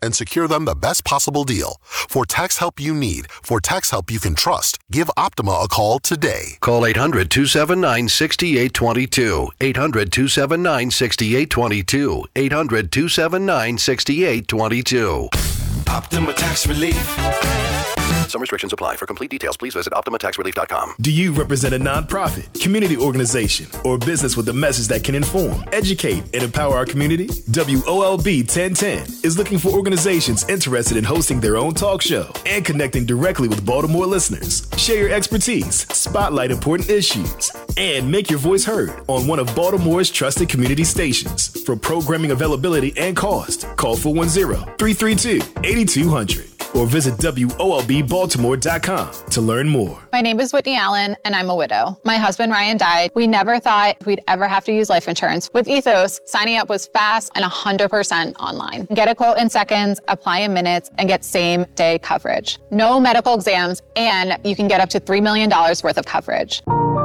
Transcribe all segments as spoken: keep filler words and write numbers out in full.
and secure them the best possible deal. For tax help you need, for tax help you can trust, give Optima a call today. Call eight hundred, two seven nine, six eight two two. eight hundred, two seven nine, six eight two two. eight hundred, two seven nine, six eight two two. Optima Tax Relief. Some restrictions apply. For complete details, please visit Optima Tax Relief dot com. Do you represent a nonprofit, community organization, or business with a message that can inform, educate, and empower our community? W O L B ten ten is looking for organizations interested in hosting their own talk show and connecting directly with Baltimore listeners. Share your expertise, spotlight important issues, and make your voice heard on one of Baltimore's trusted community stations. For programming availability and cost, call four one zero, three three two, eight two zero zero or visit W O L B Baltimore dot com to learn more. My name is Whitney Allen, and I'm a widow. My husband, Ryan, died. We never thought we'd ever have to use life insurance. With Ethos, signing up was fast and one hundred percent online. Get a quote in seconds, apply in minutes, and get same-day coverage. No medical exams, and you can get up to three million dollars worth of coverage.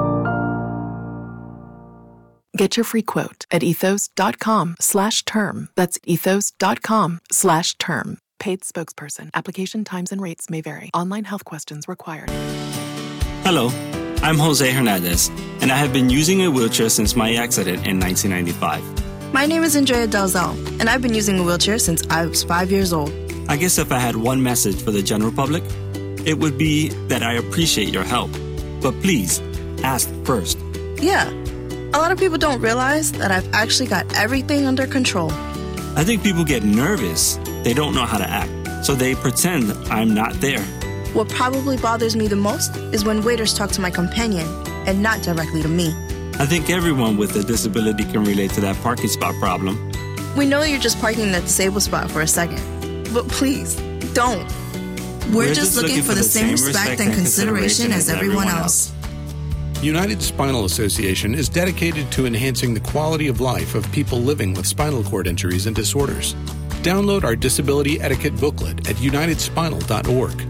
Get your free quote at ethos.com slash term. That's ethos.com slash term. Paid spokesperson. Application times and rates may vary. Online health questions required. Hello, I'm Jose Hernandez, and I have been using a wheelchair since my accident in nineteen ninety-five. My name is Andrea Dalzell, and I've been using a wheelchair since I was five years old. I guess if I had one message for the general public, it would be that I appreciate your help. But please, ask first. Yeah, a lot of people don't realize that I've actually got everything under control. I think people get nervous. They don't know how to act, so they pretend I'm not there. What probably bothers me the most is when waiters talk to my companion and not directly to me. I think everyone with a disability can relate to that parking spot problem. We know you're just parking in that disabled spot for a second, but please, don't. We're, We're just, just looking, looking for the same respect and consideration as everyone else. United Spinal Association is dedicated to enhancing the quality of life of people living with spinal cord injuries and disorders. Download our disability etiquette booklet at united spinal dot org.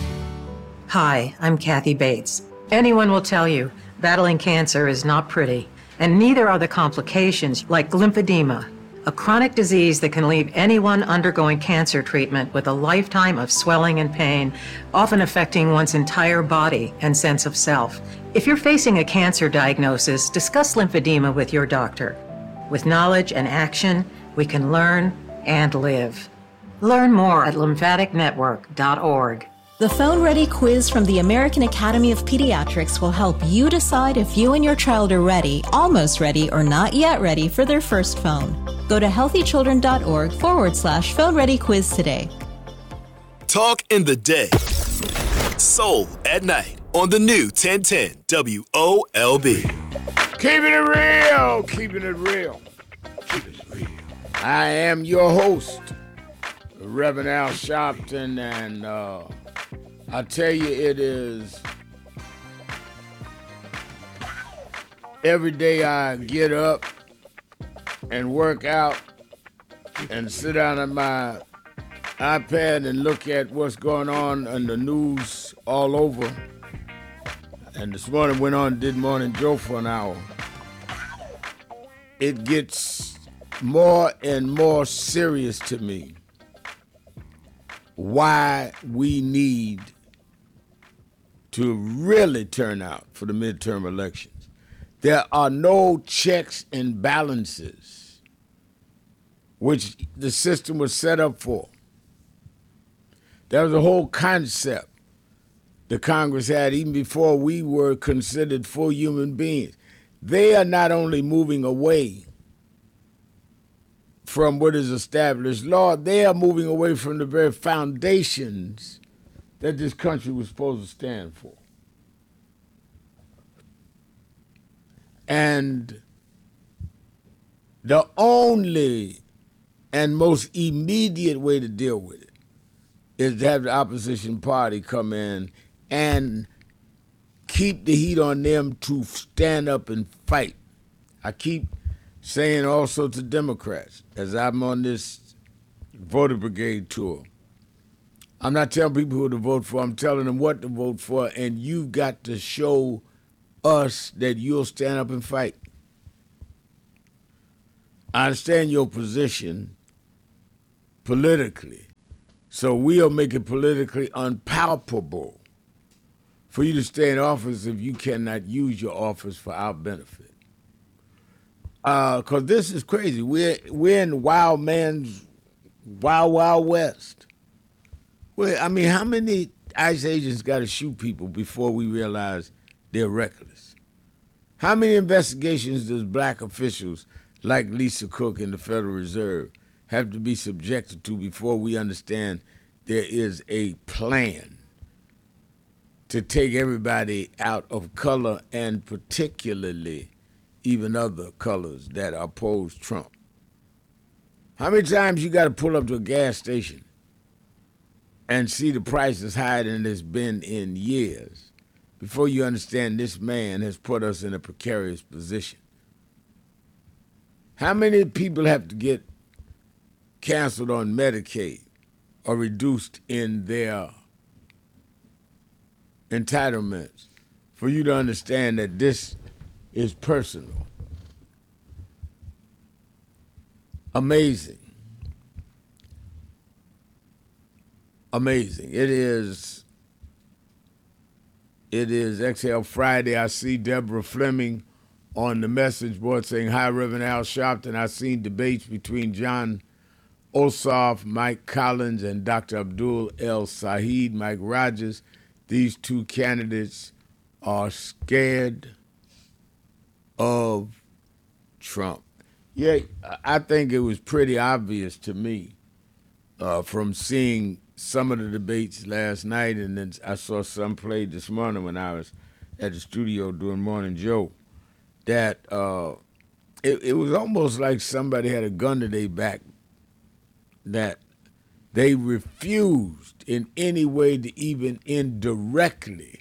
Hi, I'm Kathy Bates. Anyone will tell you battling cancer is not pretty, and neither are the complications like lymphedema, a chronic disease that can leave anyone undergoing cancer treatment with a lifetime of swelling and pain, often affecting one's entire body and sense of self. If you're facing a cancer diagnosis, discuss lymphedema with your doctor. With knowledge and action, we can learn and live. Learn more at lymphatic network dot org. The Phone Ready quiz from the American Academy of Pediatrics will help you decide if you and your child are ready, almost ready, or not yet ready for their first phone. Go to healthychildren.org forward slash phone ready quiz today. Talk in the day. Soul at night on the new ten ten W O L B. Keeping it real, keeping it real. Keeping it real. I am your host, Reverend Al Sharpton, and uh, I tell you, it is every day I get up and work out and sit down at my iPad and look at what's going on in the news all over. And this morning went on and did Morning Joe for an hour. It gets more and more serious to me why we need to really turn out for the midterm elections. There are no checks and balances, which the system was set up for. That was a whole concept the Congress had even before we were considered full human beings. They are not only moving away from what is established law, they are moving away from the very foundations that this country was supposed to stand for. And the only and most immediate way to deal with it is to have the opposition party come in and keep the heat on them to stand up and fight. I keep saying also to Democrats, as I'm on this voter brigade tour, I'm not telling people who to vote for, I'm telling them what to vote for, and you've got to show us that you'll stand up and fight. I understand your position politically, So we'll make it politically unpalatable for you to stay in office if you cannot use your office for our benefit. Because uh, this is crazy. We're, we're in wild man's wild, wild west. Well, I mean, how many ICE agents got to shoot people before we realize they're reckless? How many investigations does black officials like Lisa Cook in the Federal Reserve have to be subjected to before we understand there is a plan to take everybody out of color, and particularly even other colors that oppose Trump? How many times you got to pull up to a gas station and see the price is higher than it's been in years before you understand this man has put us in a precarious position? How many people have to get canceled on Medicaid or reduced in their entitlements for you to understand that this is personal? Amazing. Amazing. It is, it is Exhale Friday. I see Deborah Fleming on the message board saying, hi, Reverend Al Sharpton. I've seen debates between John Ossoff, Mike Collins, and Doctor Abdul El Saeed, Mike Rogers. These two candidates are scared of Trump. Yeah, I think it was pretty obvious to me uh, from seeing some of the debates last night, and then I saw some played this morning when I was at the studio doing Morning Joe, that uh, it, it was almost like somebody had a gun to their back, that they refused in any way to even indirectly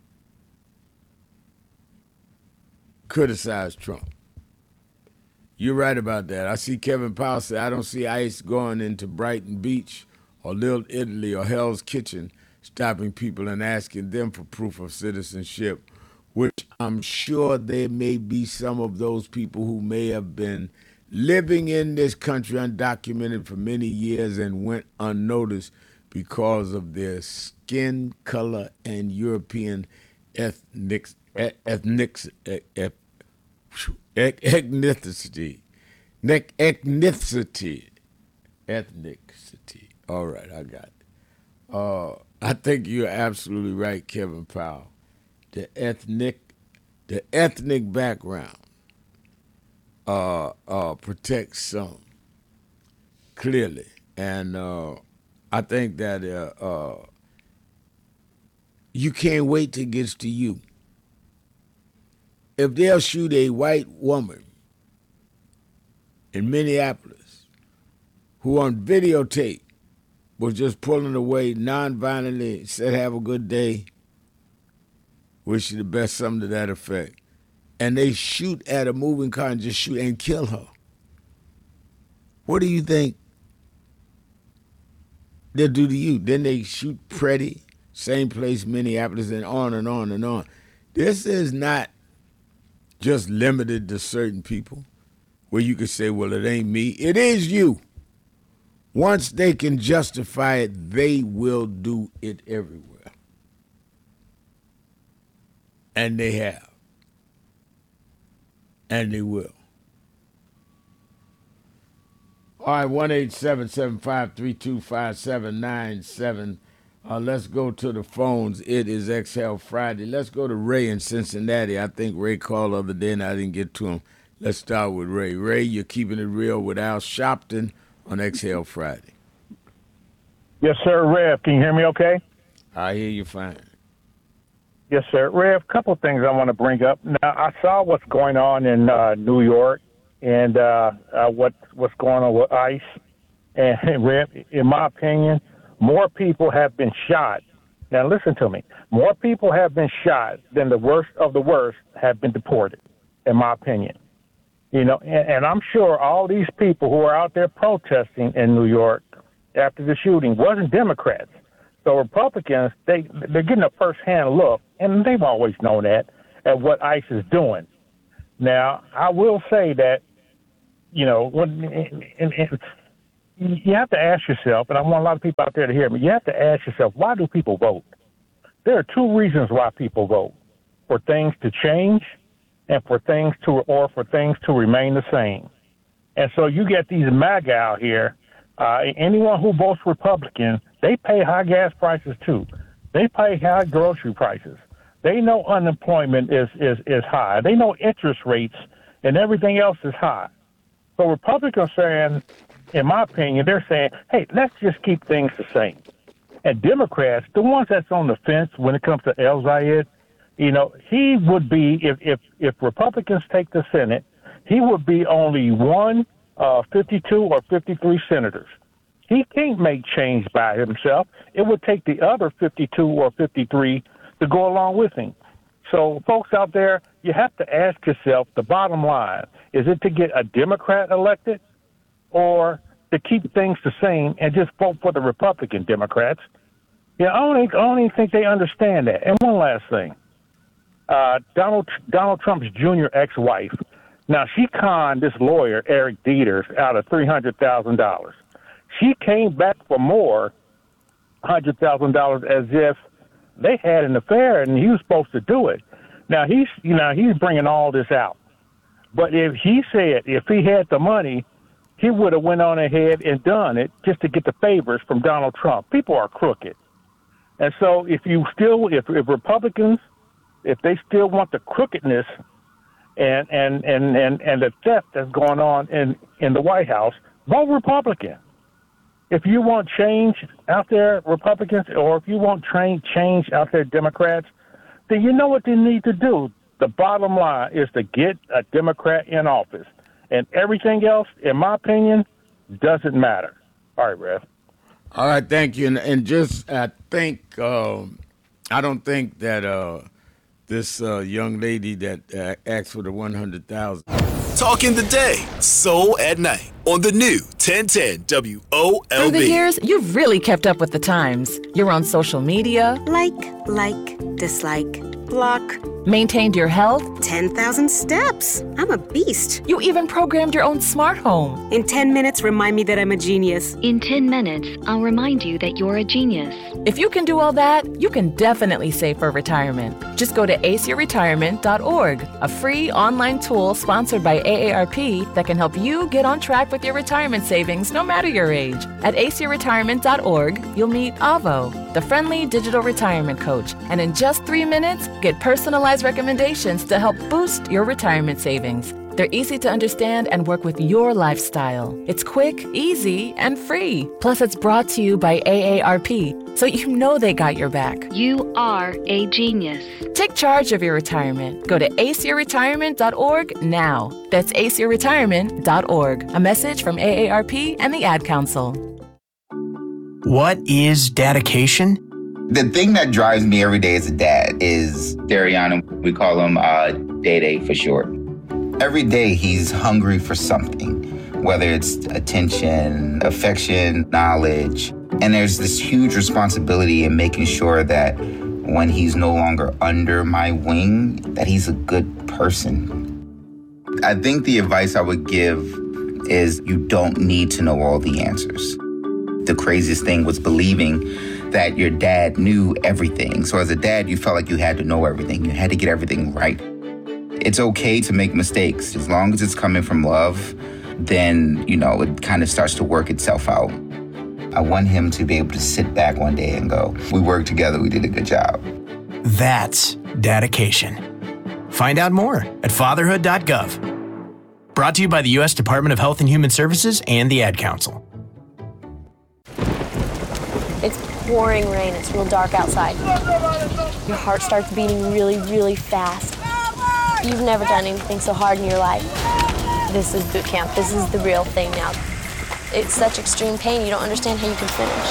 criticize Trump. You're right about that. I see Kevin Powell say, I don't see ICE going into Brighton Beach or Little Italy or Hell's Kitchen, stopping people and asking them for proof of citizenship, which I'm sure there may be some of those people who may have been living in this country undocumented for many years and went unnoticed because of their skin color and European ethnic, ethnic, ethnicity, ethnicity, ethnicity. All right, I got it. Uh, I think you're absolutely right, Kevin Powell. The ethnic, the ethnic background uh, uh, protects some, clearly. And uh, I think that uh, uh, you can't wait till it gets to you. If they'll shoot a white woman in Minneapolis who on videotape was just pulling away non-violently, said, have a good day, wish you the best, something to that effect, and they shoot at a moving car and just shoot and kill her, what do you think they'll do to you? Then they shoot Pretty, same place, Minneapolis, and on and on and on. This is not just limited to certain people where you could say, well, it ain't me. It is you. Once they can justify it, they will do it everywhere. And they have. And they will. All right, one eight seven seven five three two five seven nine seven. Uh, let's go to the phones. It is Exhale Friday. Let's go to Ray in Cincinnati. I think Ray called the other day and I didn't get to him. Let's start with Ray. Ray, you're keeping it real with Al Sharpton on Exhale Friday. Yes, sir. Rev, can you hear me okay? I hear you fine. Yes, sir. Rev, a couple of things I want to bring up. Now, I saw what's going on in uh, New York and uh, uh, what, what's going on with ICE. And, Rev, in my opinion, more people have been shot. Now, listen to me. More people have been shot than the worst of the worst have been deported, in my opinion. You know, and, and I'm sure all these people who are out there protesting in New York after the shooting wasn't Democrats. So Republicans, they, they're getting a first-hand look, and they've always known that, at what ICE is doing. Now, I will say that, you know, when in, in, you have to ask yourself, and I want a lot of people out there to hear me, you have to ask yourself, why do people vote? There are two reasons why people vote: for things to change and for things to, or for things to remain the same. And so you get these MAGA out here. Uh, anyone who votes Republican, they pay high gas prices too. They pay high grocery prices. They know unemployment is, is, is high. They know interest rates and everything else is high. So Republicans are saying, in my opinion, they're saying, hey, let's just keep things the same. And Democrats, the ones that's on the fence when it comes to El Zayed, you know, he would be, if, if, if Republicans take the Senate, he would be only one uh, fifty-two or fifty-three senators. He can't make change by himself. It would take the other fifty-two or fifty-three to go along with him. So, folks out there, you have to ask yourself the bottom line. Is it to get a Democrat elected or to keep things the same and just vote for the Republican Democrats? Yeah, I don't, think, I don't even think they understand that. And one last thing. Uh, Donald Donald Trump's junior ex-wife, now she conned this lawyer, Eric Dieters, out of three hundred thousand dollars. She came back for more, one hundred thousand dollars, as if they had an affair and he was supposed to do it. Now, he's, you know, he's bringing all this out. But if he said if he had the money, he would have went on ahead and done it just to get the favors from Donald Trump. People are crooked. And so if you still, if, if Republicans, if they still want the crookedness and, and, and, and, and the theft that's going on in, in the White House, vote Republican. If you want change out there, Republicans, or if you want train change out there, Democrats, then you know what they need to do. The bottom line is to get a Democrat in office. And everything else, in my opinion, doesn't matter. All right, Rev. All right, thank you. And, and just, I think, uh, I don't think that uh, this uh, young lady that uh, asked for the one hundred thousand dollars. Talking the day, soul at night on the new ten ten W O L B. Through the years, you've really kept up with the times. You're on social media. Like, like, dislike, block. Maintained your health. ten thousand steps. I'm a beast. You even programmed your own smart home. In ten minutes, remind me that I'm a genius. In ten minutes, I'll remind you that you're a genius. If you can do all that, you can definitely save for retirement. Just go to A C E retirement dot org, a free online tool sponsored by A A R P that can help you get on track with your retirement savings no matter your age. At A C E retirement dot org, you'll meet Avo, the friendly digital retirement coach, and in just three minutes, get personalized recommendations to help boost your retirement savings. They're easy to understand and work with your lifestyle. It's quick, easy, and free. Plus, it's brought to you by A A R P, so you know they got your back. You are a genius. Take charge of your retirement. Go to A C E retirement dot org now. That's A C E retirement dot org. A message from A A R P and the Ad Council. What is dedication? The thing that drives me every day as a dad is Dariana. We call him uh, Day-Day for short. Every day he's hungry for something, whether it's attention, affection, knowledge. And there's this huge responsibility in making sure that when he's no longer under my wing, that he's a good person. I think the advice I would give is you don't need to know all the answers. The craziest thing was believing that your dad knew everything. So as a dad, you felt like you had to know everything. You had to get everything right. It's okay to make mistakes. As long as it's coming from love, then, you know, it kind of starts to work itself out. I want him to be able to sit back one day and go, we worked together, we did a good job. That's dedication. Find out more at fatherhood dot gov. Brought to you by the U S Department of Health and Human Services and the Ad Council. It's pouring rain. It's real dark outside. Your heart starts beating really, really fast. You've never done anything so hard in your life. This is boot camp. This is the real thing now. It's such extreme pain, you don't understand how you can finish.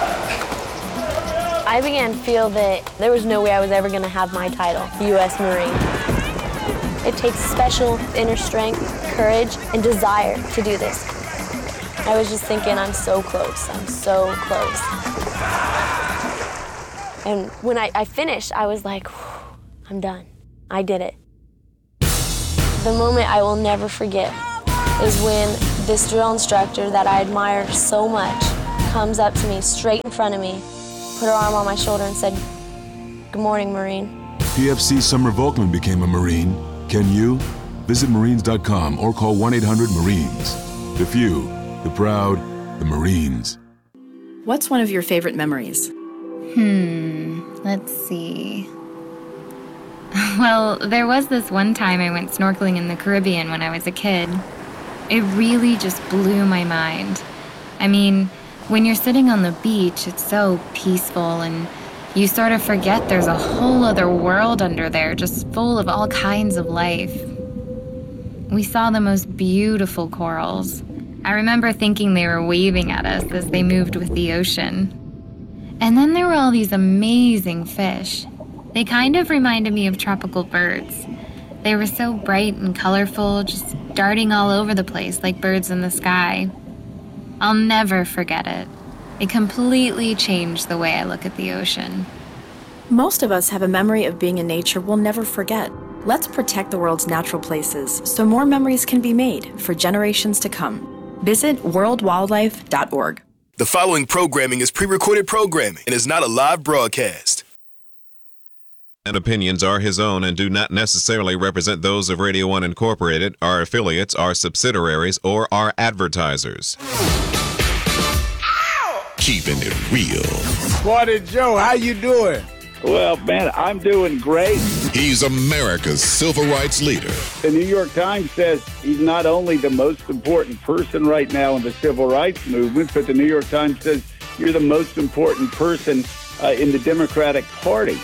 I began to feel that there was no way I was ever going to have my title, U S Marine. It takes special inner strength, courage, and desire to do this. I was just thinking, I'm so close, I'm so close. And when I, I finished, I was like, I'm done. I did it. The moment I will never forget is when This drill instructor that I admire so much comes up to me straight in front of me, put her arm on my shoulder and said, "Good morning, Marine." P F C Summer Volkman became a Marine. Can you? Visit Marines dot com or call one eight hundred Marines. The few, the proud, the Marines. What's one of your favorite memories? Hmm, let's see. Well, there was this one time I went snorkeling in the Caribbean when I was a kid. It really just blew my mind. I mean, when you're sitting on the beach, it's so peaceful and you sort of forget there's a whole other world under there just full of all kinds of life. We saw the most beautiful corals. I remember thinking they were waving at us as they moved with the ocean. And then there were all these amazing fish. They kind of reminded me of tropical birds. They were so bright and colorful, just darting all over the place like birds in the sky. I'll never forget it. It completely changed the way I look at the ocean. Most of us have a memory of being in nature we'll never forget. Let's protect the world's natural places so more memories can be made for generations to come. Visit world wildlife dot org. The following programming is pre-recorded programming and is not a live broadcast. And opinions are his own and do not necessarily represent those of Radio One Incorporated, our affiliates, our subsidiaries, or our advertisers. Keeping it real. Sporty Joe, how you doing? Well, man, I'm doing great. He's America's civil rights leader. The New York Times says he's not only the most important person right now in the civil rights movement, but the New York Times says you're the most important person uh, in the Democratic Party.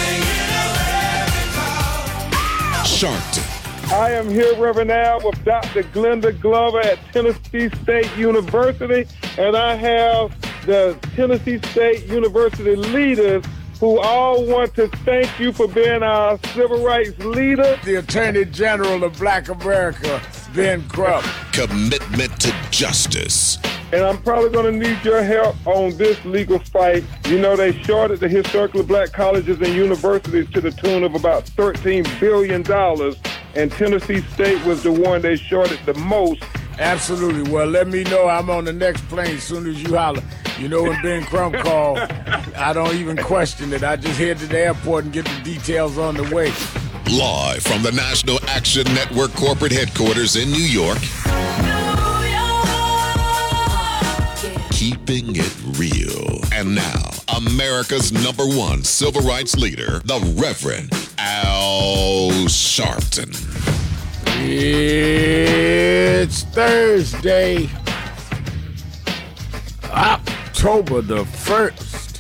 Sharpton. I am here, Reverend Al, with Doctor Glenda Glover at Tennessee State University, and I have the Tennessee State University leaders who all want to thank you for being our civil rights leader. The Attorney General of Black America, Ben Crump. Commitment to justice. And I'm probably going to need your help on this legal fight. You know, they shorted the historically black colleges and universities to the tune of about thirteen billion dollars, and Tennessee State was the one they shorted the most. Absolutely. Well, let me know. I'm on the next plane as soon as you holler. You know, when Ben Crump called, I don't even question it. I just head to the airport and get the details on the way. Live from the National Action Network corporate headquarters in New York. Keeping it real. And now, America's number one civil rights leader, the Reverend Al Sharpton. It's Thursday, October the first.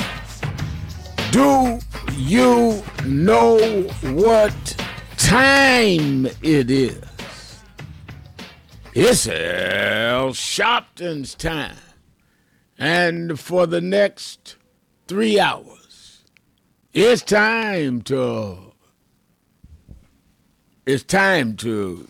Do you know what time it is? It's Al Sharpton's time. And for the next three hours, it's time to, it's time to,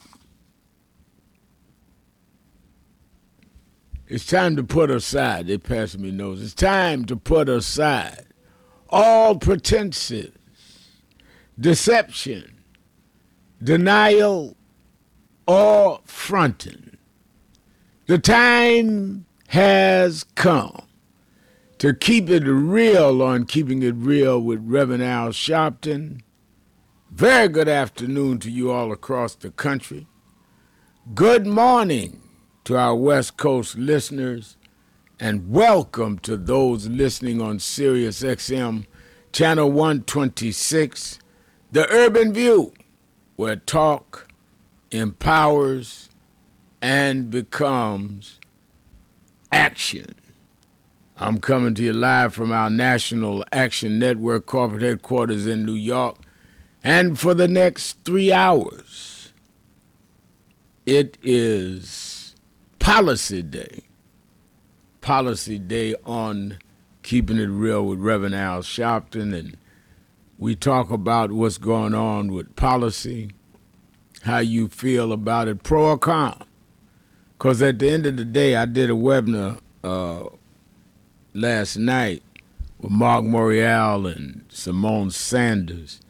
it's time to put aside, they passing me notes, it's time to put aside all pretenses, deception, denial, or fronting. The time has come to keep it real on Keeping It Real with Reverend Al Sharpton. Very good afternoon to you all across the country. Good morning to our West Coast listeners, and welcome to those listening on Sirius X M Channel one twenty-six, The Urban View, where talk empowers and becomes action. I'm coming to you live from our National Action Network corporate headquarters in New York. And for the next three hours, it is Policy Day. Policy Day on Keeping It Real with Reverend Al Sharpton. And we talk about what's going on with policy, how you feel about it, pro or con. Because at the end of the day, I did a webinar uh, last night with Mark Morial and Simone Sanders.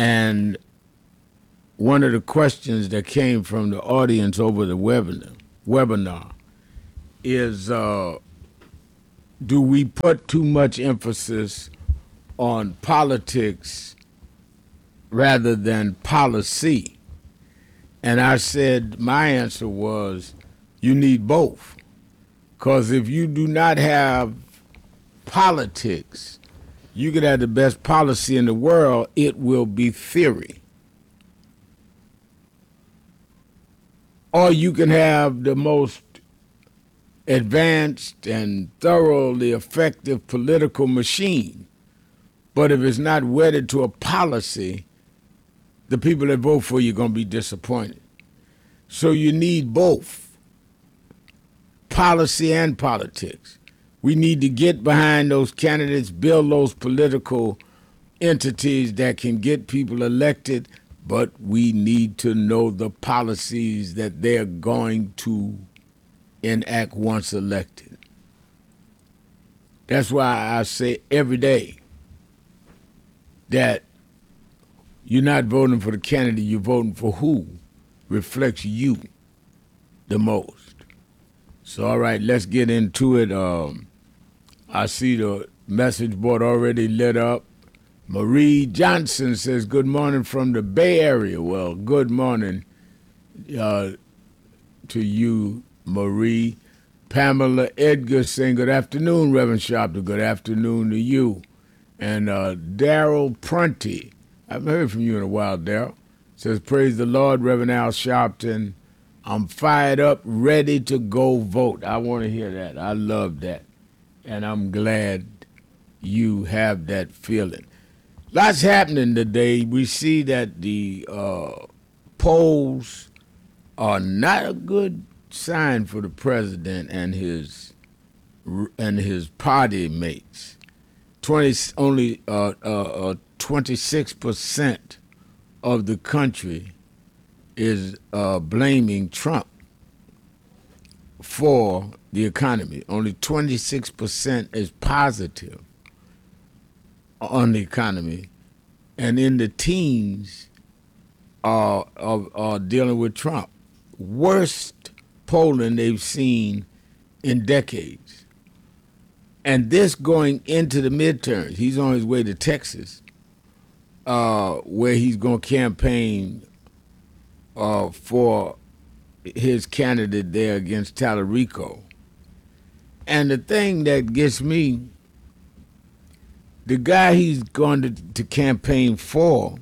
And one of the questions that came from the audience over the webinar webinar is, uh, do we put too much emphasis on politics rather than policy? And I said, my answer was, you need both. Because if you do not have politics, you could have the best policy in the world, it will be theory. Or you can have the most advanced and thoroughly effective political machine, but if it's not wedded to a policy, the people that vote for you are going to be disappointed. So you need both, policy and politics. We need to get behind those candidates, build those political entities that can get people elected, but we need to know the policies that they're going to enact once elected. That's why I say every day that you're not voting for the candidate, you're voting for who reflects you the most. So, all right, let's get into it. Um, I see the message board already lit up. Marie Johnson says, good morning from the Bay Area. Well, good morning uh, to you, Marie. Pamela Edgar saying, good afternoon, Reverend Sharpton. Good afternoon to you. And uh, Daryl Prunty, I haven't heard from you in a while, Daryl, says, praise the Lord, Reverend Al Sharpton. I'm fired up, ready to go vote. I want to hear that. I love that. And I'm glad you have that feeling. Lots happening today. We see that the uh, polls are not a good sign for the president and his and his party mates. Twenty only uh, uh, twenty-six percent of the country is uh, blaming Trump for the economy. Only twenty-six percent is positive on the economy, and in the teens are, are, are dealing with Trump. Worst polling they've seen in decades. And this going into the midterms. He's on his way to Texas, uh, where he's going to campaign uh, for his candidate there against Tallarico. And the thing that gets me, the guy he's going to, to campaign for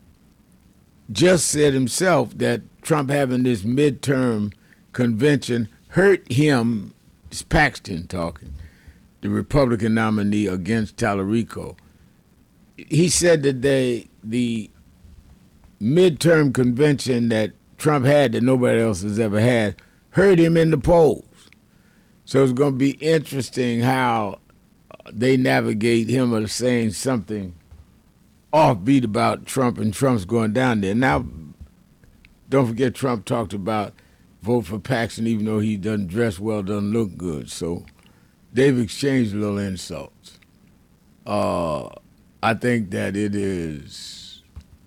just said himself that Trump having this midterm convention hurt him. It's Paxton talking, the Republican nominee against Tallarico. He said that they, the midterm convention that Trump had that nobody else has ever had hurt him in the polls. So it's going to be interesting how they navigate him or saying something offbeat about Trump, and Trump's going down there. Now, don't forget Trump talked about vote for Paxton even though he doesn't dress well, doesn't look good. So they've exchanged little insults. Uh, I think that it is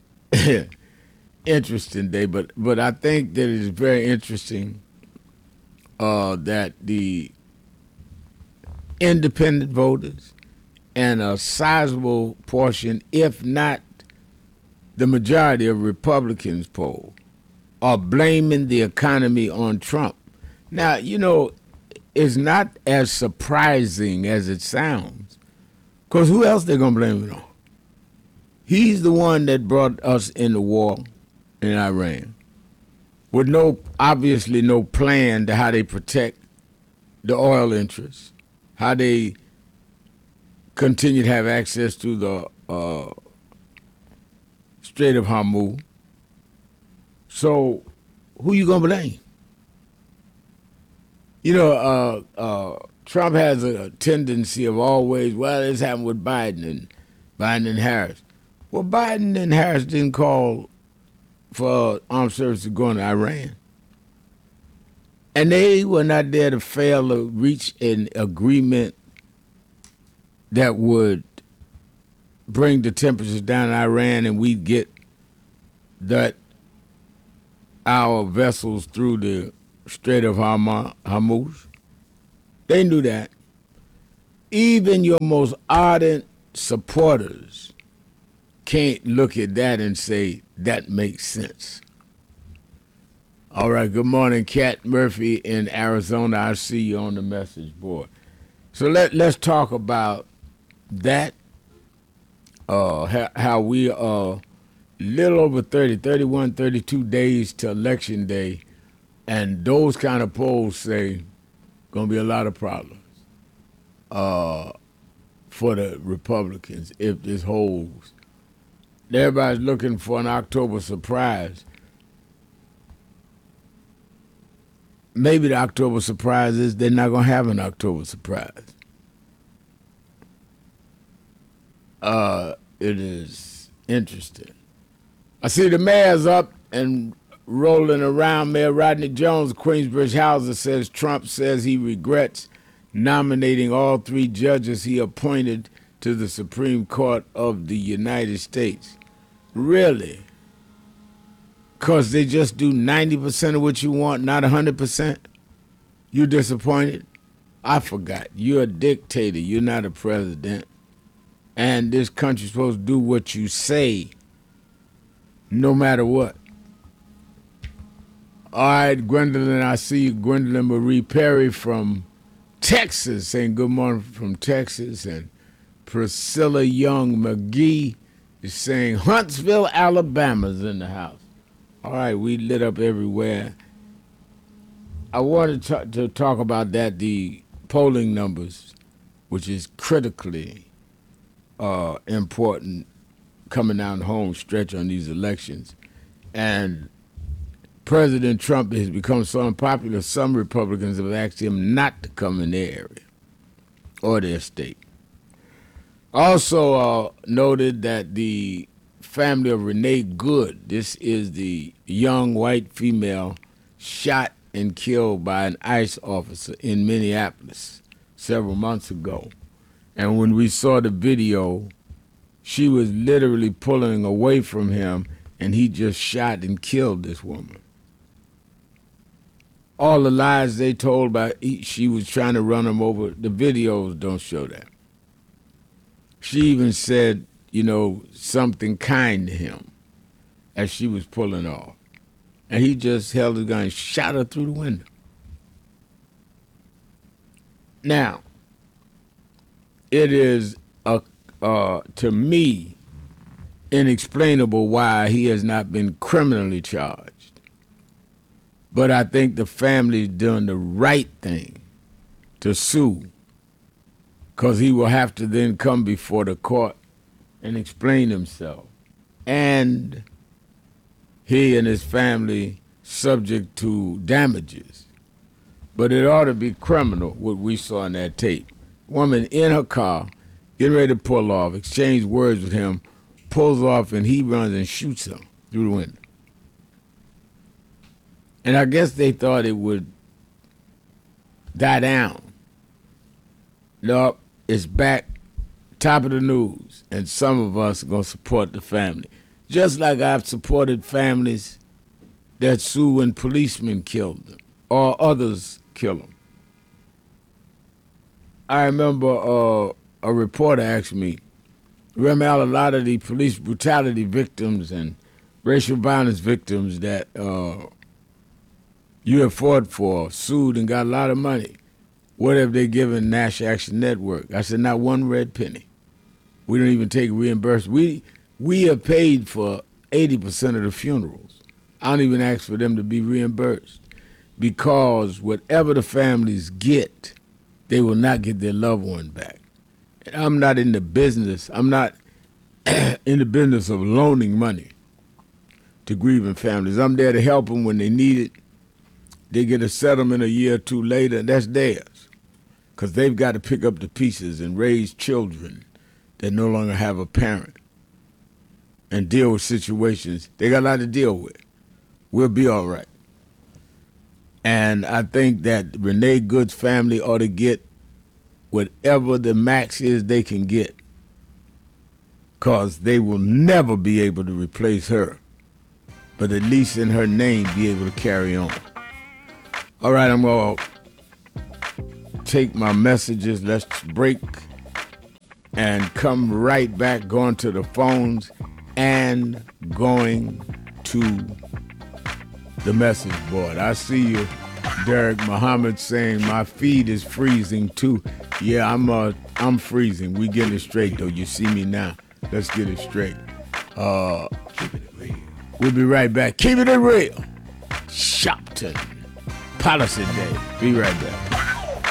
interesting day, but, but I think that it is very interesting uh, that the independent voters and a sizable portion, if not the majority of Republicans poll, are blaming the economy on Trump. Now, you know, it's not as surprising as it sounds, because who else they're going to blame it on? He's the one that brought us into war in Iran with no, obviously no plan to how they protect the oil interests, how they continue to have access to the uh, Strait of Hormuz. So who you going to blame? You know, uh, uh, Trump has a tendency of always, well, this happened with Biden and Biden and Harris. Well, Biden and Harris didn't call for armed services to go into Iran. And they were not there to fail to reach an agreement that would bring the temperatures down in Iran and we'd get that our vessels through the Strait of Hormuz. They knew that. Even your most ardent supporters can't look at that and say, that makes sense. All right, good morning, Kat Murphy in Arizona. I see you on the message board. So let, let's talk about that, uh, how, how we are little over thirty, thirty-one, thirty-two days to Election Day, and those kind of polls say going to be a lot of problems uh, for the Republicans if this holds. Everybody's looking for an October surprise. Maybe the October surprise is they're not going to have an October surprise. Uh, it is interesting. I see the mayor's up and rolling around. Mayor Rodney Jones of Queensbridge Houser says Trump says he regrets nominating all three judges he appointed to the Supreme Court of the United States. Really? Because they just do ninety percent of what you want, not one hundred percent? You disappointed? I forgot. You're a dictator. You're not a president. And this country's supposed to do what you say, no matter what. All right, Gwendolyn, I see you, Gwendolyn Marie Perry from Texas, saying good morning from Texas. And Priscilla Young McGee is saying Huntsville, Alabama's in the house. All right, we lit up everywhere. I wanted to, to talk about that, the polling numbers, which is critically uh, important coming down the home stretch on these elections. And President Trump has become so unpopular, some Republicans have asked him not to come in their area or their state. Also uh, noted that the family of Renee Good, this is the young white female shot and killed by an ICE officer in Minneapolis several months ago. And when we saw the video, she was literally pulling away from him, and he just shot and killed this woman. All the lies they told about she was trying to run him over, the videos don't show that. She even said, you know, something kind to him as she was pulling off. And he just held his gun and shot her through the window. Now, it is, a, uh, to me, inexplainable why he has not been criminally charged. But I think the family is doing the right thing to sue, because he will have to then come before the court and explain himself. And he and his family subject to damages. But it ought to be criminal, what we saw in that tape. Woman in her car, getting ready to pull off, exchange words with him, pulls off, and he runs and shoots her through the window. And I guess they thought it would die down. No, it's back, top of the news, and some of us are going to support the family. Just like I've supported families that sue when policemen killed them or others kill them. I remember uh, a reporter asked me, remember a lot of the police brutality victims and racial violence victims that uh, you have fought for, sued and got a lot of money. What have they given National Action Network? I said, not one red penny. We don't even take reimbursement. We, we have paid for eighty percent of the funerals. I don't even ask for them to be reimbursed, because whatever the families get, they will not get their loved one back. And I'm not in the business, I'm not in the business of loaning money to grieving families. I'm there to help them when they need it. They get a settlement a year or two later, and that's theirs, because they've got to pick up the pieces and raise children that no longer have a parent and deal with situations. They got a lot to deal with. We'll be all right. And I think that Renee Good's family ought to get whatever the max is they can get, because they will never be able to replace her, but at least in her name be able to carry on. All right, I'm going to take my messages. Let's break and come right back, going to the phones and going to the message board. I see you, Derek Muhammad, saying my feed is freezing too. Yeah, I'm uh, I'm freezing. We getting it straight though. You see me now. Let's get it straight. Uh, Keep it real. We'll be right back. Keep it real. Shopton. Policy Day. Be right back.